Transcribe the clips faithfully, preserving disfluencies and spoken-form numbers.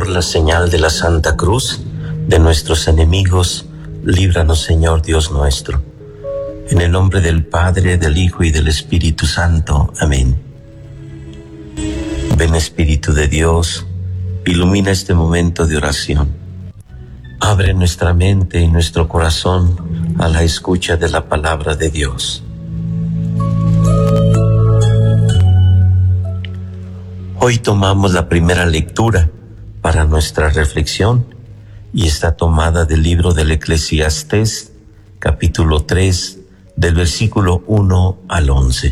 por la señal de la Santa Cruz de nuestros enemigos, líbranos, Señor Dios nuestro. En el nombre del Padre, del Hijo y del Espíritu Santo. Amén. Ven, Espíritu de Dios, ilumina este momento de oración. Abre nuestra mente y nuestro corazón a la escucha de la palabra de Dios. Hoy tomamos la primera lectura para nuestra reflexión y está tomada del libro del Eclesiastés, capítulo tres, del versículo uno al once.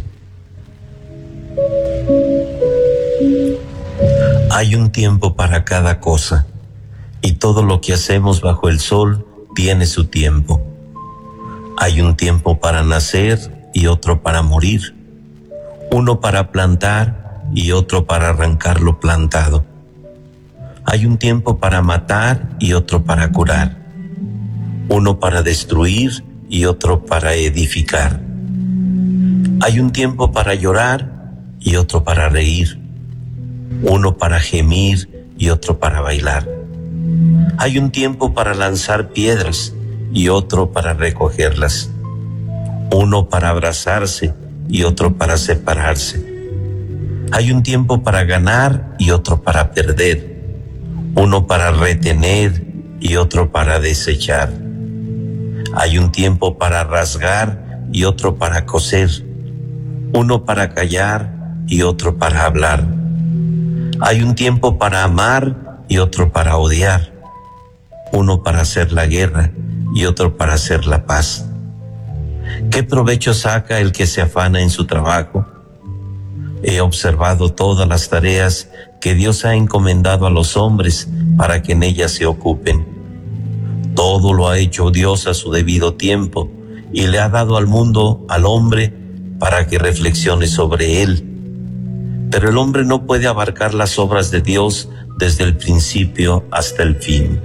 Hay un tiempo para cada cosa, y todo lo que hacemos bajo el sol tiene su tiempo. Hay un tiempo para nacer y otro para morir, uno para plantar y otro para arrancar lo plantado. Hay un tiempo para matar y otro para curar, uno para destruir y otro para edificar. Hay un tiempo para llorar y otro para reír, uno para gemir y otro para bailar. Hay un tiempo para lanzar piedras y otro para recogerlas, uno para abrazarse y otro para separarse. Hay un tiempo para ganar y otro para perder, uno para retener y otro para desechar. Hay un tiempo para rasgar y otro para coser, uno para callar y otro para hablar. Hay un tiempo para amar y otro para odiar, uno para hacer la guerra y otro para hacer la paz. ¿Qué provecho saca el que se afana en su trabajo? He observado todas las tareas que Dios ha encomendado a los hombres para que en ellas se ocupen. Todo lo ha hecho Dios a su debido tiempo y le ha dado al mundo, al hombre, para que reflexione sobre él. Pero el hombre no puede abarcar las obras de Dios desde el principio hasta el fin.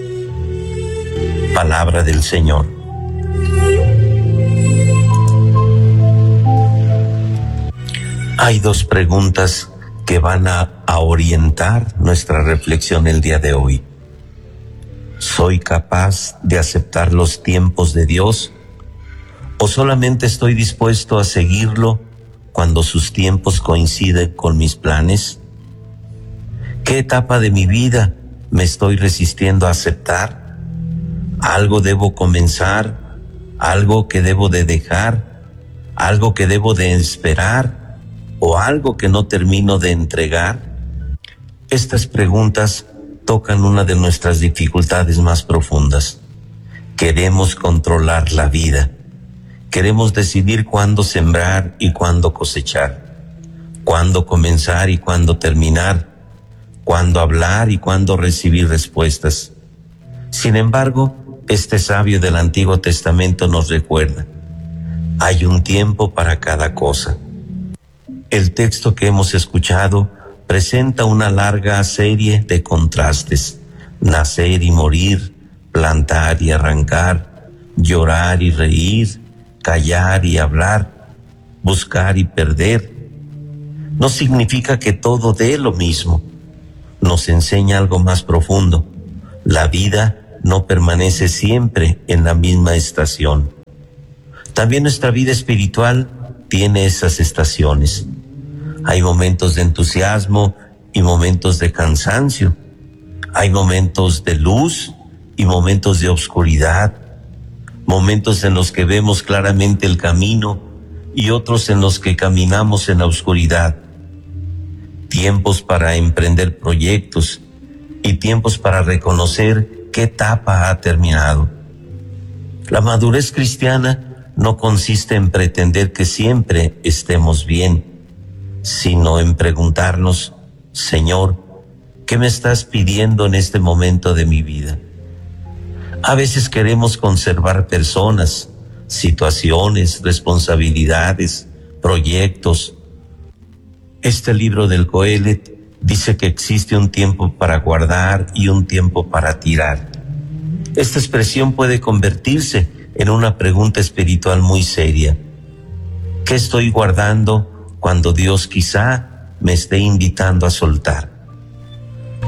Palabra del Señor. Hay dos preguntas que van a, a orientar nuestra reflexión el día de hoy. ¿Soy capaz de aceptar los tiempos de Dios? ¿O solamente estoy dispuesto a seguirlo cuando sus tiempos coinciden con mis planes? ¿Qué etapa de mi vida me estoy resistiendo a aceptar? ¿Algo debo comenzar? ¿Algo que debo de dejar? ¿Algo que debo de esperar? ¿O algo que no termino de entregar? Estas preguntas tocan una de nuestras dificultades más profundas. Queremos controlar la vida. Queremos decidir cuándo sembrar y cuándo cosechar, cuándo comenzar y cuándo terminar, cuándo hablar y cuándo recibir respuestas. Sin embargo, este sabio del Antiguo Testamento nos recuerda: hay un tiempo para cada cosa. El texto que hemos escuchado presenta una larga serie de contrastes: nacer y morir, plantar y arrancar, llorar y reír, callar y hablar, buscar y perder. No significa que todo dé lo mismo. Nos enseña algo más profundo. La vida no permanece siempre en la misma estación. También nuestra vida espiritual tiene esas estaciones. Hay momentos de entusiasmo y momentos de cansancio. Hay momentos de luz y momentos de oscuridad. Momentos en los que vemos claramente el camino y otros en los que caminamos en la oscuridad. Tiempos para emprender proyectos y tiempos para reconocer qué etapa ha terminado. La madurez cristiana no consiste en pretender que siempre estemos bien, sino en preguntarnos: Señor, ¿qué me estás pidiendo en este momento de mi vida? A veces queremos conservar personas, situaciones, responsabilidades, proyectos. Este libro del Coelet dice que existe un tiempo para guardar y un tiempo para tirar. Esta expresión puede convertirse en una pregunta espiritual muy seria. ¿Qué estoy guardando cuando Dios quizá me esté invitando a soltar?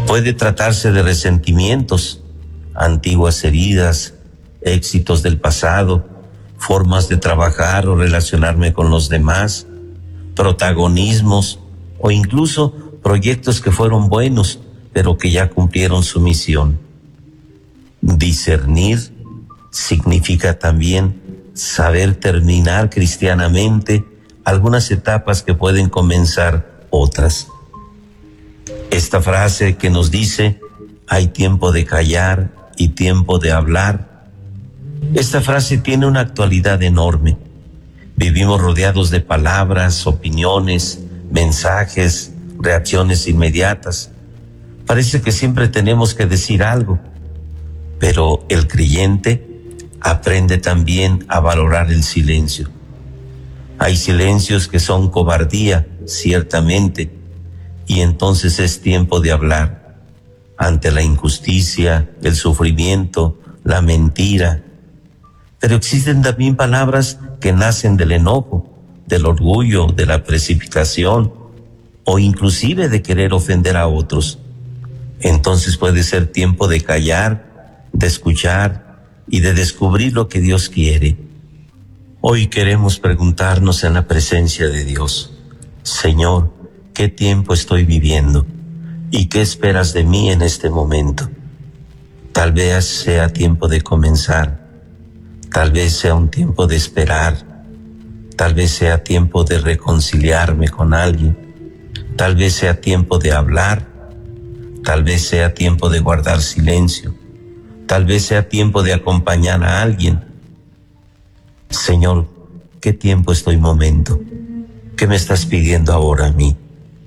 Puede tratarse de resentimientos, antiguas heridas, éxitos del pasado, formas de trabajar o relacionarme con los demás, protagonismos o incluso proyectos que fueron buenos, pero que ya cumplieron su misión. Discernir significa también saber terminar cristianamente algunas etapas que pueden comenzar otras. Esta frase que nos dice, hay tiempo de callar y tiempo de hablar, esta frase tiene una actualidad enorme. Vivimos rodeados de palabras, opiniones, mensajes, reacciones inmediatas. Parece que siempre tenemos que decir algo, pero el creyente aprende también a valorar el silencio. Hay silencios que son cobardía, ciertamente, y entonces es tiempo de hablar ante la injusticia, el sufrimiento, la mentira. Pero existen también palabras que nacen del enojo, del orgullo, de la precipitación o inclusive de querer ofender a otros. Entonces puede ser tiempo de callar, de escuchar y de descubrir lo que Dios quiere. Hoy queremos preguntarnos en la presencia de Dios, Señor, ¿qué tiempo estoy viviendo? ¿Y qué esperas de mí en este momento? Tal vez sea tiempo de comenzar, tal vez sea un tiempo de esperar, tal vez sea tiempo de reconciliarme con alguien, tal vez sea tiempo de hablar, tal vez sea tiempo de guardar silencio, tal vez sea tiempo de acompañar a alguien. Señor, ¿qué tiempo estoy momento? ¿Qué me estás pidiendo ahora a mí?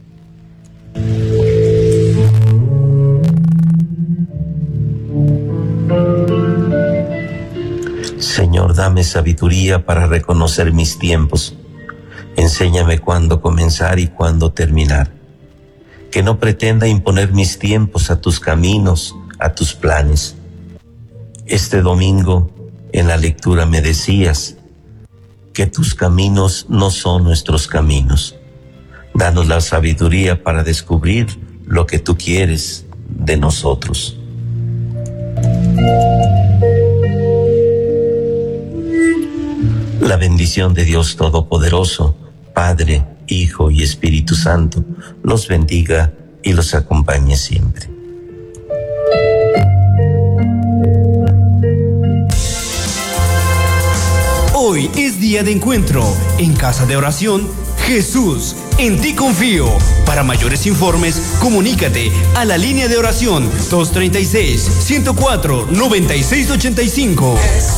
Señor, dame sabiduría para reconocer mis tiempos. Enséñame cuándo comenzar y cuándo terminar. Que no pretenda imponer mis tiempos a tus caminos, a tus planes. Este domingo, en la lectura me decías que tus caminos no son nuestros caminos. Danos la sabiduría para descubrir lo que tú quieres de nosotros. La bendición de Dios Todopoderoso, Padre, Hijo y Espíritu Santo, los bendiga y los acompañe siempre. Hoy es día de encuentro en Casa de Oración Jesús, en ti confío. Para mayores informes, comunícate a la línea de oración dos treinta y seis, ciento cuatro, noventa y seis ochenta y cinco.